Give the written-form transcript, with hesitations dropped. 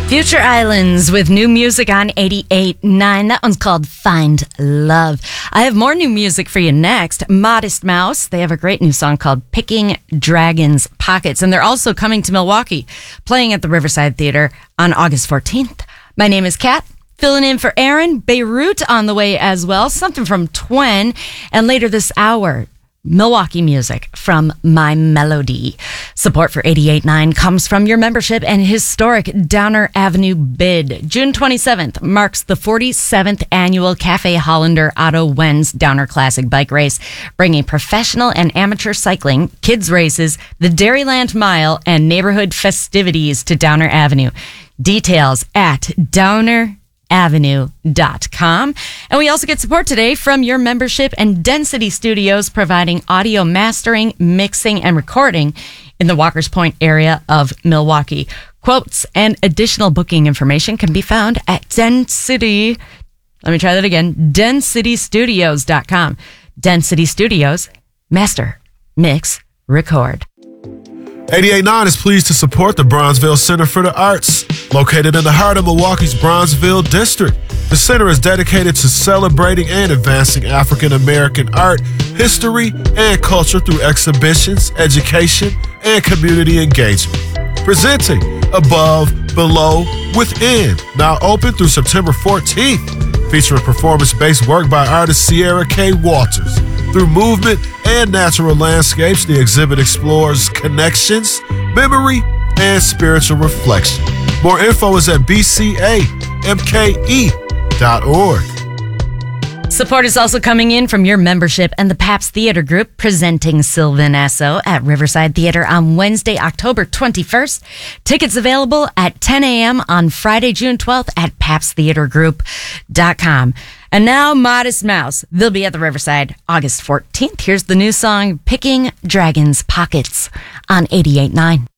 Future Islands with new music on 88.9. That one's called Find Love. I have more new music for you next. Modest Mouse. They have a great new song called Picking Dragons' Pockets. And they're also coming to Milwaukee, playing at the Riverside Theater on August 14th. My name is Kat. Filling in for Aaron. Beirut on the way as well. Something from Twen. And later this hour, Milwaukee music from My Melody. Support for 88.9 comes from your membership and historic Downer Avenue bid. June 27th marks the 47th annual Cafe Hollander Otto Wenz Downer Classic Bike Race, bringing professional and amateur cycling, kids races, the Dairyland Mile, and neighborhood festivities to Downer Avenue. Details at downeravenue.com. And we also get support today from your membership and Density Studios, providing audio mastering, mixing, and recording in the Walker's Point area of Milwaukee. Quotes and additional booking information can be found at densitystudios.com. Density Studios, master, mix, record. 88.9 is pleased to support the Bronzeville Center for the Arts. Located in the heart of Milwaukee's Bronzeville district, the center is dedicated to celebrating and advancing African American art, history, and culture through exhibitions, education, and community engagement. Presenting Above, Below, Within, now open through September 14th, featuring performance-based work by artist Sierra K. Walters. Through movement and natural landscapes, the exhibit explores connections, memory, and spiritual reflection. More info is at bcamke.org. Support is also coming in from your membership and the Pabst Theater Group, presenting Sylvan Esso at Riverside Theater on Wednesday, October 21st. Tickets available at 10 a.m. on Friday, June 12th at pabsttheatergroup.com. And now, Modest Mouse. They'll be at the Riverside August 14th. Here's the new song, Picking Dragons' Pockets on 88.9.